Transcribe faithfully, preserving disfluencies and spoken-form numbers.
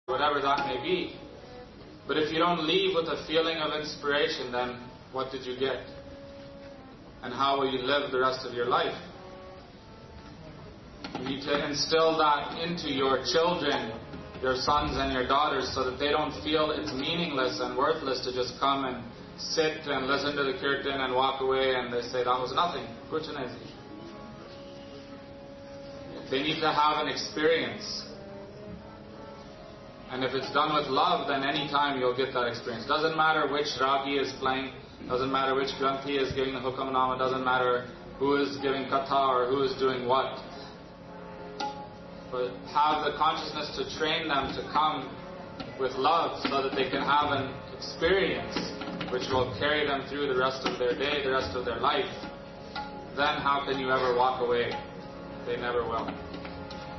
whatever that may be. But if you don't leave with a feeling of inspiration, then what did you get? And how will you live the rest of your life? You need to instill that into your children, your sons and your daughters, so that they don't feel it's meaningless and worthless to just come and sit and listen to the kirtan and walk away and they say, that was nothing. They need to have an experience. And if it's done with love, then any time you'll get that experience. Doesn't matter which ragi is playing, doesn't matter which granthi is giving the hukamnama, doesn't matter who is giving katha or who is doing what. But have the consciousness to train them to come with love so that they can have an experience which will carry them through the rest of their day, the rest of their life. Then how can you ever walk away? They never will.